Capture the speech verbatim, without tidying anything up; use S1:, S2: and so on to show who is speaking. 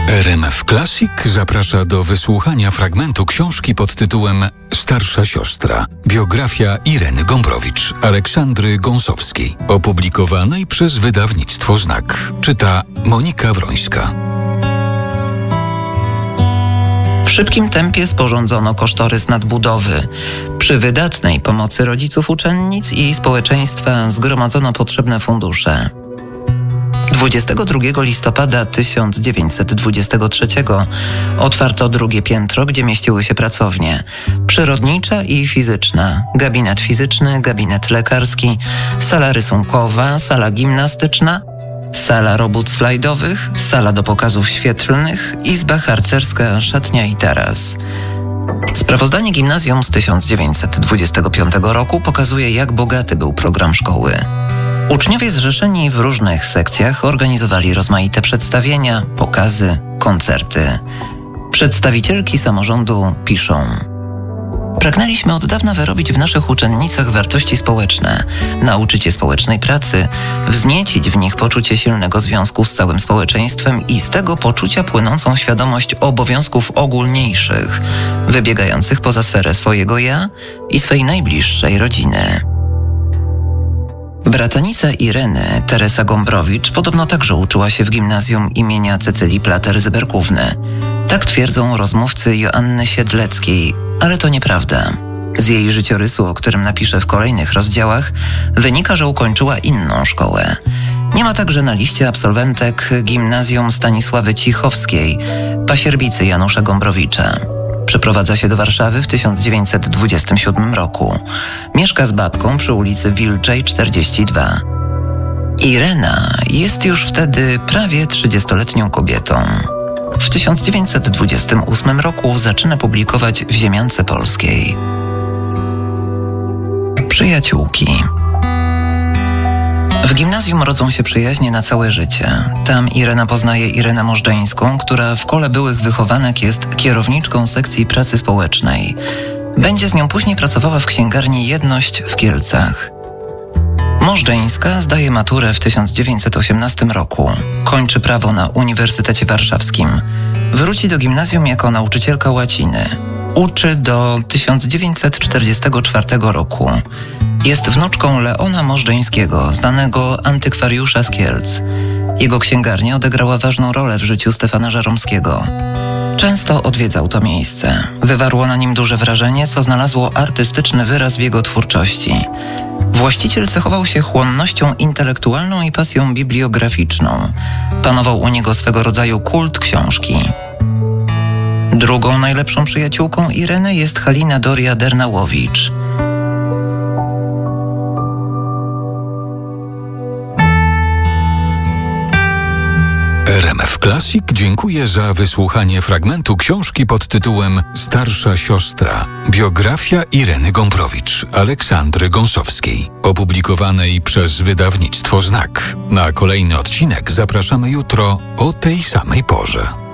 S1: R M F Classic zaprasza do wysłuchania fragmentu książki pod tytułem Starsza siostra. Biografia Ireny Gombrowicz, Aleksandry Gąsowskiej, opublikowanej przez wydawnictwo Znak. Czyta Monika Wrońska.
S2: W szybkim tempie sporządzono kosztorys nadbudowy. Przy wydatnej pomocy rodziców uczennic i społeczeństwa zgromadzono potrzebne fundusze. dwudziestego drugiego listopada tysiąc dziewięćset dwudziestego trzeciego otwarto drugie piętro, gdzie mieściły się pracownie przyrodnicza i fizyczna, gabinet fizyczny, gabinet lekarski, sala rysunkowa, sala gimnastyczna, sala robót slajdowych, sala do pokazów świetlnych, izba harcerska, szatnia i taras. Sprawozdanie gimnazjum z tysiąc dziewięćset dwudziestego piątego roku pokazuje, jak bogaty był program szkoły. Uczniowie zrzeszeni w różnych sekcjach organizowali rozmaite przedstawienia, pokazy, koncerty. Przedstawicielki samorządu piszą: pragnęliśmy od dawna wyrobić w naszych uczennicach wartości społeczne, nauczyć je społecznej pracy, wzniecić w nich poczucie silnego związku z całym społeczeństwem i z tego poczucia płynącą świadomość obowiązków ogólniejszych, wybiegających poza sferę swojego ja i swej najbliższej rodziny. Bratanica Ireny, Teresa Gombrowicz, podobno także uczyła się w gimnazjum imienia Cecylii Plater-Zyberkówny. Tak twierdzą rozmówcy Joanny Siedleckiej, ale to nieprawda. Z jej życiorysu, o którym napiszę w kolejnych rozdziałach, wynika, że ukończyła inną szkołę. Nie ma także na liście absolwentek gimnazjum Stanisławy Cichowskiej, pasierbicy Janusza Gombrowicza. Przeprowadza się do Warszawy w tysiąc dziewięćset dwudziestym siódmym roku. Mieszka z babką przy ulicy Wilczej czterdzieści dwa. Irena jest już wtedy prawie trzydziestoletnią kobietą. W tysiąc dziewięćset dwudziestym ósmym roku zaczyna publikować w Ziemiance Polskiej. Przyjaciółki. W gimnazjum rodzą się przyjaźnie na całe życie. Tam Irena poznaje Irenę Możdżeńską, która w kole byłych wychowanek jest kierowniczką sekcji pracy społecznej. Będzie z nią później pracowała w księgarni Jedność w Kielcach. Możdżeńska zdaje maturę w tysiąc dziewięćset osiemnastym roku. Kończy prawo na Uniwersytecie Warszawskim. Wróci do gimnazjum jako nauczycielka łaciny. Uczy do tysiąc dziewięćset czterdziestego czwartego roku. Jest wnuczką Leona Możdżeńskiego, znanego antykwariusza z Kielc. Jego księgarnia odegrała ważną rolę w życiu Stefana Żeromskiego. Często odwiedzał to miejsce. Wywarło na nim duże wrażenie, co znalazło artystyczny wyraz w jego twórczości. Właściciel cechował się chłonnością intelektualną i pasją bibliograficzną. Panował u niego swego rodzaju kult książki. Drugą najlepszą przyjaciółką Ireny jest Halina Doria Dernałowicz.
S1: R M F Classic dziękuję za wysłuchanie fragmentu książki pod tytułem Starsza siostra. Biografia Ireny Gombrowicz, Aleksandry Gąsowskiej, opublikowanej przez wydawnictwo Znak. Na kolejny odcinek zapraszamy jutro o tej samej porze.